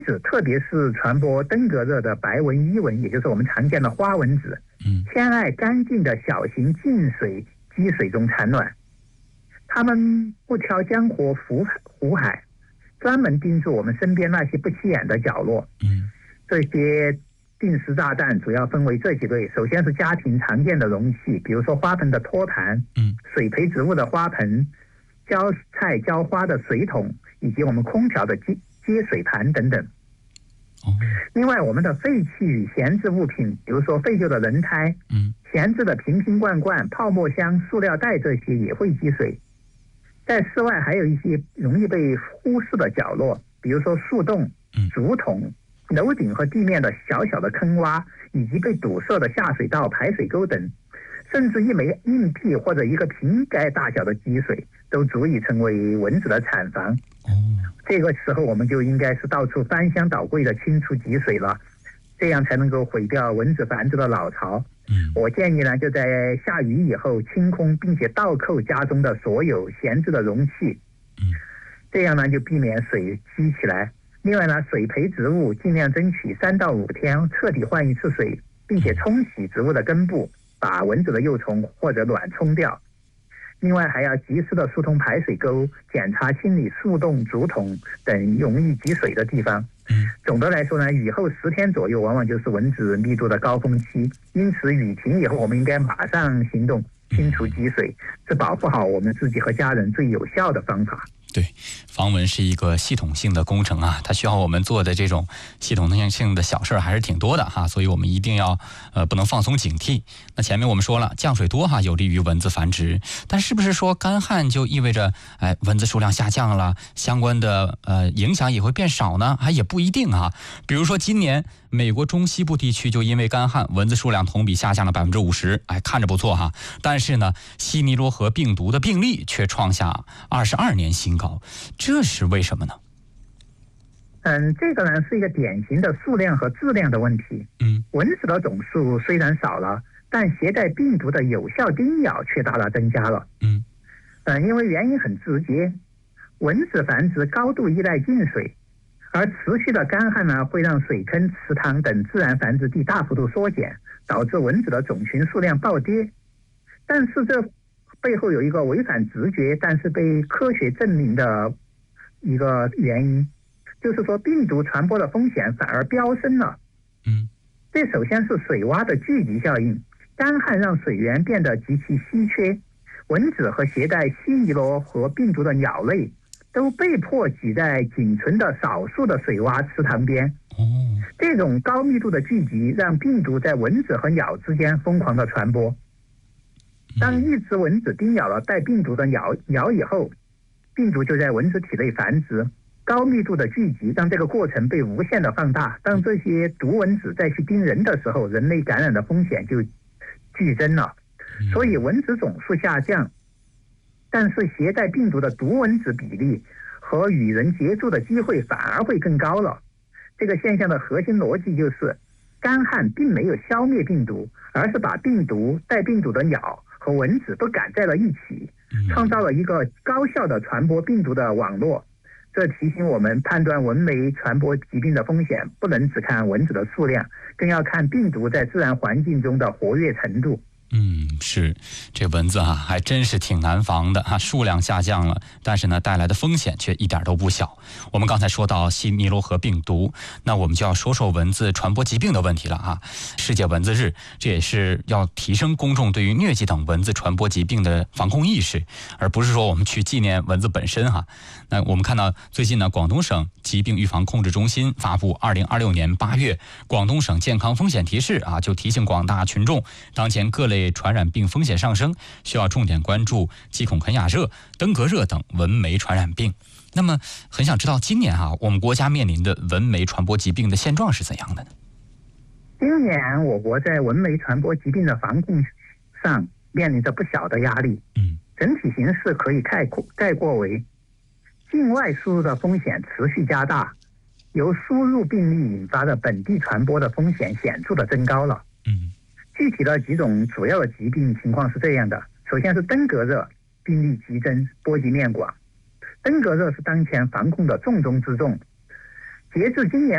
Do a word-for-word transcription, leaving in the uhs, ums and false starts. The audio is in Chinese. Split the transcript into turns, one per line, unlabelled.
子，特别是传播登革热的白纹伊蚊，也就是我们常见的花蚊子，
嗯，
偏爱干净的小型净水积水中产卵。它们不挑江湖湖湖海，专门盯住我们身边那些不起眼的角落。
嗯，
这些定时炸弹主要分为这几类：首先是家庭常见的容器，比如说花盆的托盘，
嗯，
水培植物的花盆，浇菜浇花的水桶，以及我们空调的接接水盘等等。
哦，
另外，我们的废弃与闲置物品，比如说废旧的轮胎，
嗯，
闲置的瓶瓶罐罐、泡沫箱、塑料袋，这些也会积水。在室外还有一些容易被忽视的角落，比如说树洞、竹筒、楼顶和地面的小小的坑洼，以及被堵塞的下水道、排水沟等，甚至一枚硬币或者一个瓶盖大小的积水，都足以成为蚊子的产房。
哦，
这个时候我们就应该是到处翻箱倒柜的清除积水了，这样才能够毁掉蚊子繁殖的老巢。
嗯，
我建议呢，就在下雨以后清空并且倒扣家中的所有闲置的容器，
嗯，
这样呢就避免水积起来。另外呢，水培植物尽量争取三到五天彻底换一次水，并且冲洗植物的根部，把蚊子的幼虫或者卵冲掉。另外还要及时的疏通排水沟，检查清理树洞、竹筒等容易积水的地方。
嗯，
总的来说呢，雨后十天左右往往就是蚊子密度的高峰期，因此雨停以后，我们应该马上行动清除积水，是保护好我们自己和家人最有效的方法。
对，防蚊是一个系统性的工程啊，它需要我们做的这种系统性的小事还是挺多的哈，所以我们一定要呃不能放松警惕。那前面我们说了，降水多哈有利于蚊子繁殖，但是不是说干旱就意味着哎蚊子数量下降了，相关的呃影响也会变少呢？还也不一定啊。比如说今年美国中西部地区就因为干旱，蚊子数量同比下降了百分之五十，哎，看着不错哈。但是呢，西尼罗河病毒的病例却创下二十二年新高，这是为什么呢？
嗯，这个呢是一个典型的数量和质量的问题。
嗯，
蚊子的总数虽然少了，但携带病毒的有效叮咬却大大增加了。
嗯，
嗯，因为原因很直接，蚊子繁殖高度依赖净水。而持续的干旱呢，会让水坑、池塘等自然繁殖地大幅度缩减，导致蚊子的种群数量暴跌。但是这背后有一个违反直觉，但是被科学证明的一个原因，就是说病毒传播的风险反而飙升了。
嗯，
这首先是水洼的聚集效应，干旱让水源变得极其稀缺，蚊子和携带西尼罗河病毒的鸟类都被迫挤在仅存的少数的水洼池塘边。
哦，
这种高密度的聚集让病毒在蚊子和鸟之间疯狂的传播。当一只蚊子叮咬了带病毒的鸟鸟以后，病毒就在蚊子体内繁殖，高密度的聚集让这个过程被无限的放大。当这些毒蚊子再去叮人的时候，人类感染的风险就剧增了。所以蚊子总数下降，但是携带病毒的毒蚊子比例和与人接触的机会反而会更高了。这个现象的核心逻辑就是，干旱并没有消灭病毒，而是把病毒、带病毒的鸟和蚊子都赶在了一起，创造了一个高效的传播病毒的网络。这提醒我们，判断蚊媒传播疾病的风险，不能只看蚊子的数量，更要看病毒在自然环境中的活跃程度。
嗯，是，这蚊子啊，还真是挺难防的哈、啊。数量下降了，但是呢，带来的风险却一点都不小。我们刚才说到西尼罗河病毒，那我们就要说说蚊子传播疾病的问题了哈、啊。世界蚊子日，这也是要提升公众对于疟疾等蚊子传播疾病的防控意识，而不是说我们去纪念蚊子本身哈、啊。那我们看到最近呢，广东省疾病预防控制中心发布二零二六年八月广东省健康风险提示啊，就提醒广大群众，当前各类传染病风险上升，需要重点关注鸡孔肯雅热、登革热等蚊媒传染病。那么很想知道今年啊，我们国家面临的蚊媒传播疾病的现状是怎样的呢？
今年我国在蚊媒传播疾病的防控上面临着不小的压力。
嗯，
整体形势可以概括概括为，境外输入的风险持续加大，由输入病例引发的本地传播的风险显著的增高了。
嗯，
具体的几种主要的疾病情况是这样的：首先是登革热，病例激增，波及面广。登革热是当前防控的重中之重。截至今年